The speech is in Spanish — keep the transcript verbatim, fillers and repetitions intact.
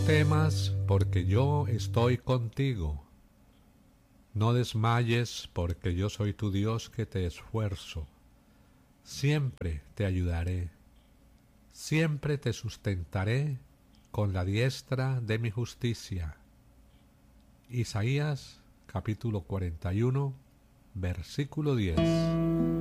temas, porque yo estoy contigo. No desmayes, porque yo soy tu Dios que te esfuerzo. Siempre te ayudaré. Siempre te sustentaré con la diestra de mi justicia. Isaías capítulo cuarenta y uno, versículo diez.